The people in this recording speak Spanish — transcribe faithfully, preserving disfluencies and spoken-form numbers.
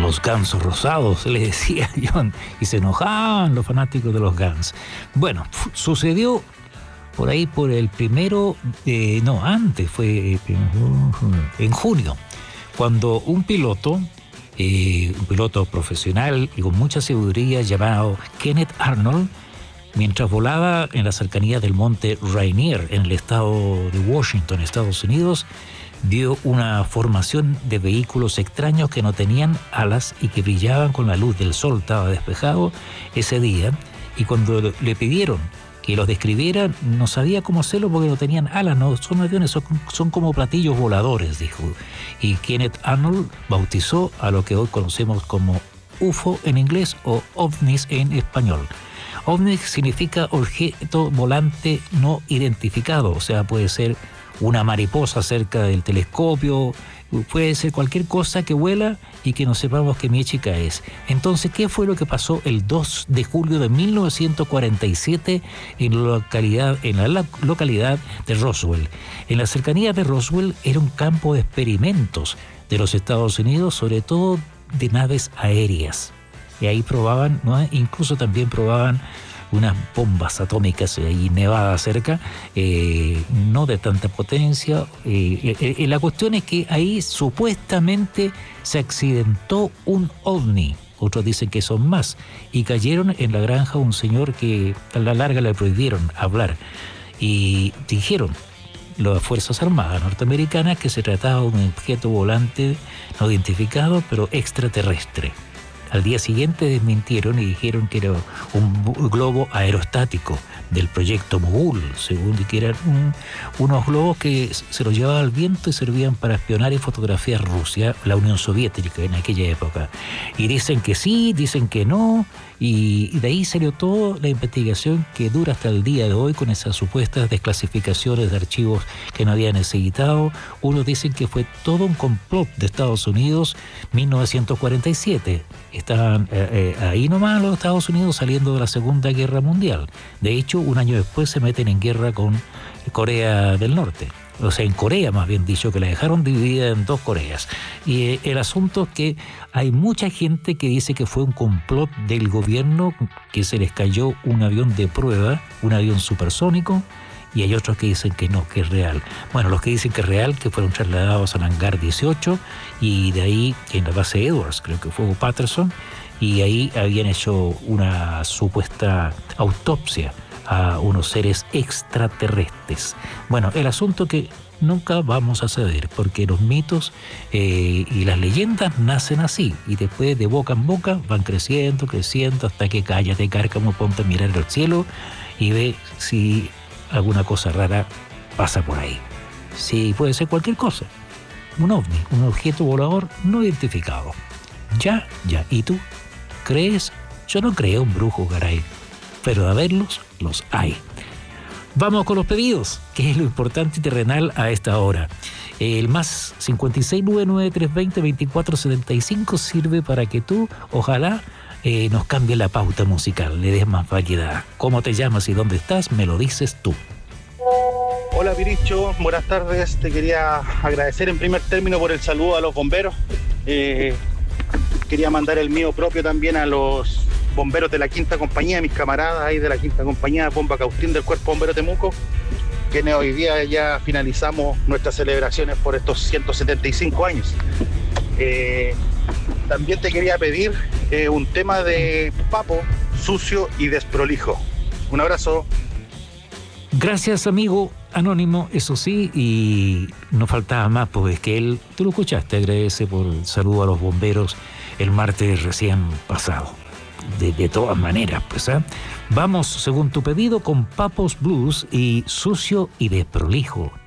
los gansos rosados, le decía John, y se enojaban los fanáticos de los Guns. Bueno, f- sucedió por ahí por el primero, de, no, antes, fue en junio, cuando un piloto, eh, un piloto profesional y con mucha sabiduría llamado Kenneth Arnold, mientras volaba en la cercanía del monte Rainier, en el estado de Washington, Estados Unidos, vio una formación de vehículos extraños que no tenían alas y que brillaban con la luz del sol. Estaba despejado ese día, y cuando le pidieron que los describiera, no sabía cómo hacerlo porque no tenían alas, no son aviones, son, son como platillos voladores, dijo. Y Kenneth Arnold bautizó a lo que hoy conocemos como U F O en inglés o ovnis en español. OVNI significa objeto volante no identificado, o sea, puede ser una mariposa cerca del telescopio, puede ser cualquier cosa que vuela y que no sepamos qué chica es. Entonces, ¿qué fue lo que pasó el dos de julio de mil novecientos cuarenta y siete en la localidad, en la localidad de Roswell? En la cercanía de Roswell era un campo de experimentos de los Estados Unidos, sobre todo de naves aéreas. Y ahí probaban, ¿no? Incluso también probaban unas bombas atómicas ahí Nevada cerca, eh, no de tanta potencia. Eh, eh, eh, la cuestión es que ahí supuestamente se accidentó un ovni, otros dicen que son más, y cayeron en la granja un señor que a la larga le prohibieron hablar, y dijeron las Fuerzas Armadas norteamericanas que se trataba de un objeto volante no identificado, pero extraterrestre. Al día siguiente desmintieron y dijeron que era un globo aerostático del proyecto Mogul, según que eran un, unos globos que se los llevaba al viento y servían para espionar y fotografiar Rusia, la Unión Soviética en aquella época. Y dicen que sí, dicen que no, y, y de ahí salió toda la investigación que dura hasta el día de hoy con esas supuestas desclasificaciones de archivos que no habían necesitado. Unos dicen que fue todo un complot de Estados Unidos, mil novecientos cuarenta y siete. Estaban eh, eh, ahí nomás los Estados Unidos saliendo de la Segunda Guerra Mundial. De hecho, un año después se meten en guerra con Corea del Norte. O sea, en Corea, más bien dicho, que la dejaron dividida en dos Coreas. Y eh, el asunto es que hay mucha gente que dice que fue un complot del gobierno, que se les cayó un avión de prueba, un avión supersónico, y hay otros que dicen que no, que es real. Bueno, los que dicen que es real, que fueron trasladados al hangar dieciocho, y de ahí en la base Edwards, creo que fue Patterson, y ahí habían hecho una supuesta autopsia a unos seres extraterrestres. Bueno, el asunto que nunca vamos a saber, porque los mitos eh, y las leyendas nacen así, y después de boca en boca van creciendo, creciendo, hasta que cállate, cárcamo, ponte a mirar al cielo y ve si alguna cosa rara pasa por ahí. Sí, puede ser cualquier cosa. Un ovni, un objeto volador no identificado. Ya, ya. ¿Y tú? ¿Crees? Yo no creo en brujos, caray. Pero de haberlos, los hay. Vamos con los pedidos, que es lo importante y terrenal a esta hora. El más cincuenta y seis, noventa y nueve, trescientos veinte, veinticuatro setenta y cinco sirve para que tú, ojalá, Eh, nos cambie la pauta musical, le des más variedad. ¿Cómo te llamas y dónde estás? Me lo dices tú. Hola Piricho, buenas tardes. Te quería agradecer en primer término por el saludo a los bomberos. Eh, quería mandar el mío propio también a los bomberos de la quinta compañía, mis camaradas ahí de la quinta compañía, Bomba Cautín del Cuerpo Bombero Temuco, que hoy día ya finalizamos nuestras celebraciones por estos ciento setenta y cinco años. Eh, También te quería pedir eh, un tema de Papo, Sucio y Desprolijo. Un abrazo. Gracias, amigo anónimo, eso sí, y no faltaba más, pues que él, tú lo escuchaste, agradece por el saludo a los bomberos el martes recién pasado. De, de todas maneras, pues, ¿eh? Vamos, según tu pedido, con Papos Blues y Sucio y Desprolijo.